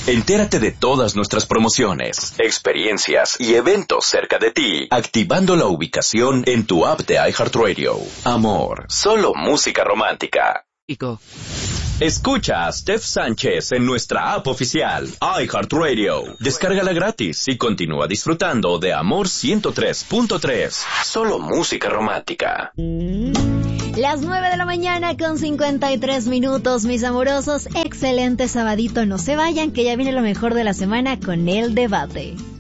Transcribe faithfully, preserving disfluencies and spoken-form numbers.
Entérate de todas nuestras promociones, experiencias y eventos cerca de ti, activando la ubicación en tu app de iHeartRadio. Amor, solo música romántica. Pico. Escucha a Steph Sánchez en nuestra app oficial, iHeartRadio. Descárgala gratis y continúa disfrutando de Amor ciento tres punto tres. Solo música romántica. Las nueve de la mañana con cincuenta y tres minutos, mis amorosos. Excelente sabadito. No se vayan, que ya viene lo mejor de la semana con el debate.